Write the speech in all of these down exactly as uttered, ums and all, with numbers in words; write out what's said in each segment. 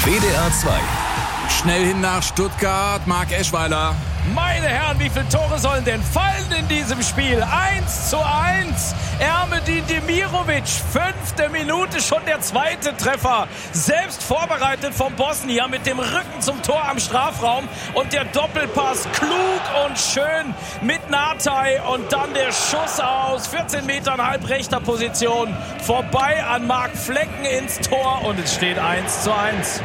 W D R zwei. Schnell hin nach Stuttgart, Marc Eschweiler. Meine Herren, wie viele Tore sollen denn fallen in diesem Spiel? eins zu eins. Ermedin Demirovic, fünfte Minute, schon der zweite Treffer. Selbst vorbereitet vom Bosnier mit dem Rücken zum Tor am Strafraum. Und der Doppelpass klug und schön mit Natai. Und dann der Schuss aus vierzehn Metern halb rechter Position. Vorbei an Marc Flecken ins Tor. Und es steht eins zu eins.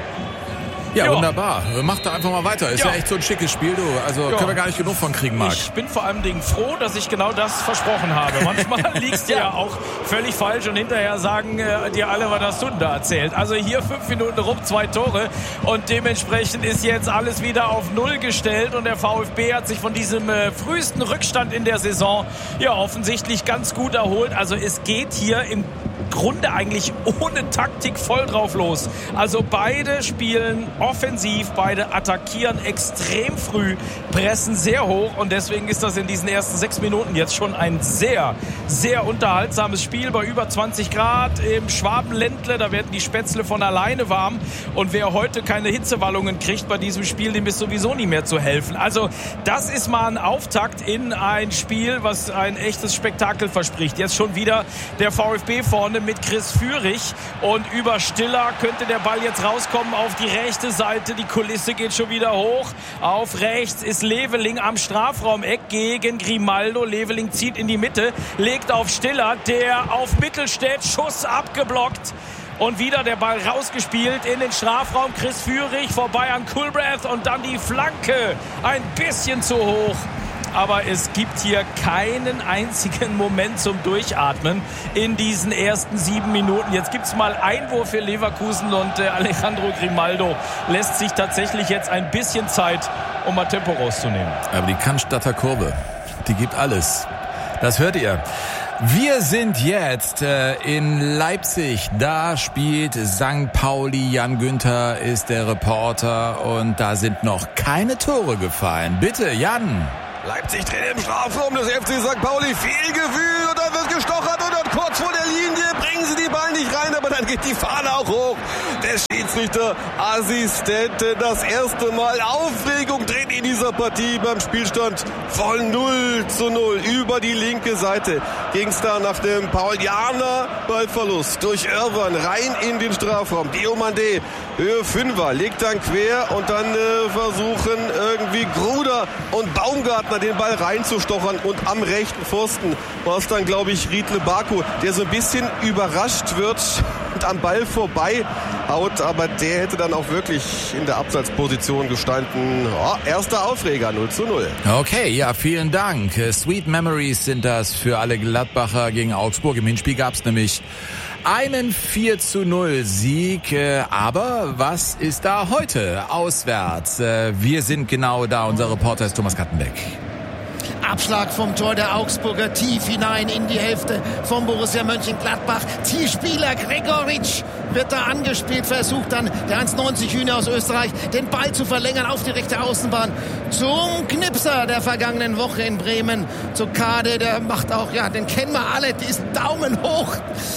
Ja, jo. Wunderbar. Mach da einfach mal weiter. Ist ja, ja echt so ein schickes Spiel, du. Also jo. können wir gar nicht genug von kriegen, Marc. Ich bin vor allem froh, dass ich genau das versprochen habe. Manchmal liegst du ja auch völlig falsch und hinterher sagen äh, dir alle, was hast du denn da erzählt. Also hier fünf Minuten rum, zwei Tore und dementsprechend ist jetzt alles wieder auf Null gestellt und der VfB hat sich von diesem äh, frühesten Rückstand in der Saison ja offensichtlich ganz gut erholt. Also es geht hier im Grunde eigentlich ohne Taktik voll drauf los. Also beide spielen offensiv, beide attackieren extrem früh, pressen sehr hoch und deswegen ist das in diesen ersten sechs Minuten jetzt schon ein sehr, sehr unterhaltsames Spiel bei über zwanzig Grad im Schwabenländle. Da werden die Spätzle von alleine warm und wer heute keine Hitzewallungen kriegt bei diesem Spiel, dem ist sowieso nie mehr zu helfen. Also das ist mal ein Auftakt in ein Spiel, was ein echtes Spektakel verspricht. Jetzt schon wieder der VfB vorne mit Chris Führig und über Stiller könnte der Ball jetzt rauskommen auf die rechte Seite. Die Kulisse geht schon wieder hoch. Auf rechts ist Leveling am Strafraumeck gegen Grimaldo. Leveling zieht in die Mitte, legt auf Stiller, der auf Mittelstädt, Schuss abgeblockt. Und wieder der Ball rausgespielt in den Strafraum. Chris Führig vorbei an Kulbreth und dann die Flanke. Ein bisschen zu hoch. Aber es gibt hier keinen einzigen Moment zum Durchatmen in diesen ersten sieben Minuten. Jetzt gibt es mal Einwurf für Leverkusen und äh, Alejandro Grimaldo lässt sich tatsächlich jetzt ein bisschen Zeit, um mal Tempo rauszunehmen. Aber die Cannstatter Kurve, die gibt alles. Das hört ihr. Wir sind jetzt äh, in Leipzig. Da spielt Sankt Pauli. Jan Günther ist der Reporter und da sind noch keine Tore gefallen. Bitte, Jan. Leipzig dreht im Strafraum des F C Sankt Pauli. Viel Gefühl und dann wird gestochert und dann kurz vor der Linie bringen sie die Ball nicht rein, aber dann geht die Fahne auch hoch. Der Schiedsrichterassistent, das erste Mal Aufregung dreht in dieser Partie beim Spielstand von null zu null. Über die linke Seite ging es da nach dem Paulianer Ballverlust durch Irwan rein in den Strafraum. Diomande, Höhe Fünfer, legt dann quer und dann äh, versuchen irgendwie Gruder und Baumgartner den Ball reinzustochern und am rechten Pfosten war es dann, glaube ich, Riedle Baku, der so ein bisschen überrascht wird und am Ball vorbei haut, aber der hätte dann auch wirklich in der Abseitsposition gestanden. Oh, erster Aufreger, null zu null. Okay, ja, vielen Dank. Sweet Memories sind das für alle Gladbacher gegen Augsburg. Im Hinspiel gab es nämlich einen vier zu null Sieg. Aber was ist da heute auswärts? Wir sind genau da. Unser Reporter ist Thomas Kattenbeck. Abschlag vom Tor der Augsburger tief hinein in die Hälfte vom Borussia Mönchengladbach. Zielspieler Gregoritsch wird da angespielt, versucht dann der eins neunzig Hühner aus Österreich den Ball zu verlängern auf die rechte Außenbahn zum Knipser der vergangenen Woche in Bremen, zu Kade, der macht auch, ja, den kennen wir alle, diesen Daumen hoch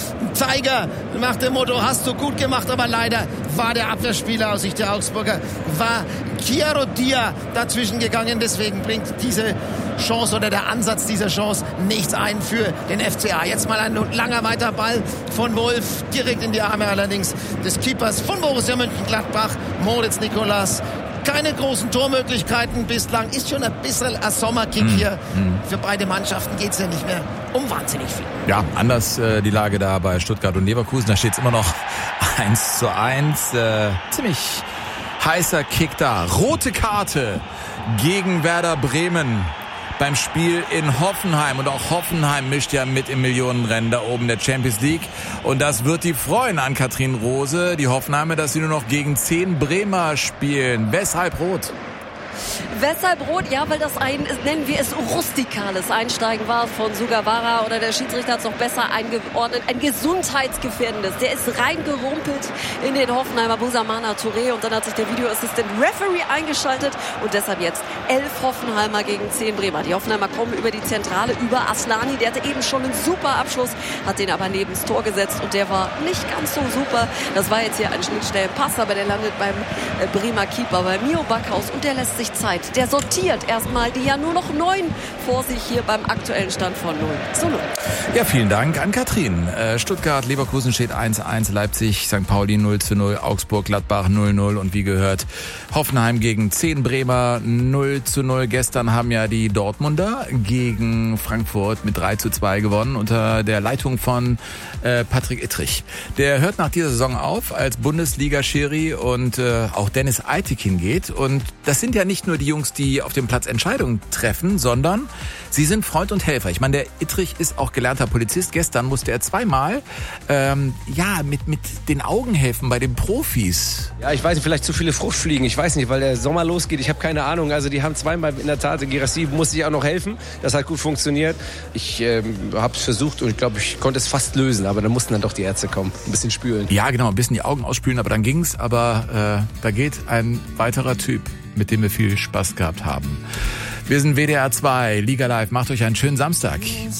Zeiger nach dem Motto, hast du gut gemacht, aber leider war der Abwehrspieler aus Sicht der Augsburger, war Chiaro Dia dazwischen gegangen, deswegen bringt diese Chance oder der Ansatz dieser Chance nichts ein für den F C A. Jetzt mal ein langer weiter Ball von Wolf, direkt in die Arme allerdings des Keepers von Borussia Mönchengladbach, Moritz Nicolas. Keine großen Tormöglichkeiten bislang, ist schon ein bisschen ein Sommerkick mm, hier. Mm. Für beide Mannschaften geht es ja nicht mehr um wahnsinnig viel. Ja, anders äh, die Lage da bei Stuttgart und Leverkusen, da steht es immer noch eins zu eins. Äh, ziemlich heißer Kick da. Rote Karte gegen Werder Bremen beim Spiel in Hoffenheim. Und auch Hoffenheim mischt ja mit im Millionenrennen da oben der Champions League. Und das wird die freuen an Katrin Rose, die Hoffenheimer, dass sie nur noch gegen zehn Bremer spielen. Weshalb rot? Weshalb rot? Ja, weil das ein, nennen wir es, rustikales Einsteigen war von Sugawara, oder der Schiedsrichter hat es noch besser eingeordnet, ein gesundheitsgefährdendes. Der ist reingerumpelt in den Hoffenheimer Busamana Touré und dann hat sich der Videoassistent Referee eingeschaltet und deshalb jetzt elf Hoffenheimer gegen zehn Bremer. Die Hoffenheimer kommen über die Zentrale, über Aslani, der hatte eben schon einen super Abschluss, hat den aber neben das Tor gesetzt und der war nicht ganz so super. Das war jetzt hier ein Schnittstellenpass, aber der landet beim Bremer Keeper, bei Mio Backhaus, und der lässt sich Zeit. Der sortiert erstmal die ja nur noch neun vor sich hier beim aktuellen Stand von null zu null. Ja, vielen Dank an Katrin. Stuttgart, Leverkusen steht eins eins, Leipzig, Sankt Pauli null zu null, Augsburg, Gladbach null null und wie gehört Hoffenheim gegen zehn Bremer null zu null. Gestern haben ja die Dortmunder gegen Frankfurt mit drei zu zwei gewonnen unter der Leitung von äh, Patrick Ittrich. Der hört nach dieser Saison auf als Bundesliga-Schiri und äh, auch Dennis Eitekin geht. Und das sind ja nicht nur die Jungs, die auf dem Platz Entscheidungen treffen, sondern sie sind Freund und Helfer. Ich meine, der Ittrich ist auch gelernter Polizist. Gestern musste er zweimal ähm, ja mit mit den Augen helfen bei den Profis. Ja, ich weiß nicht, vielleicht zu viele Fruchtfliegen. Ich weiß nicht, weil der Sommer losgeht. Ich habe keine Ahnung. Also die haben zweimal in der Tat, Girassi musste ich auch noch helfen. Das hat gut funktioniert. Ich ähm, habe es versucht und ich glaube, ich konnte es fast lösen. Aber dann mussten dann doch die Ärzte kommen. Ein bisschen spülen. Ja, genau, ein bisschen die Augen ausspülen, aber dann ging's. Aber äh, da geht ein weiterer Typ, mit dem wir viel Spaß gehabt haben. Wir sind W D R zwei, Liga Live. Macht euch einen schönen Samstag.